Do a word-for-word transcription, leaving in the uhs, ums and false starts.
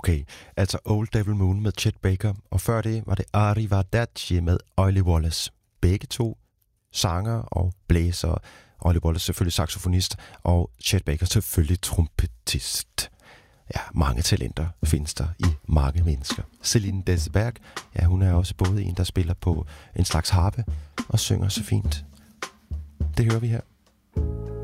Okay, altså Old Devil Moon med Chet Baker, og før det var det Arrivederci med Oily Wallace. Begge to sanger og blæser. Oily Wallace selvfølgelig saxofonist, og Chet Baker selvfølgelig trompetist. Ja, mange talenter findes der i mange mennesker. Celine Desberg, ja, hun er også både en, der spiller på en slags harpe og synger så fint. Det hører vi her.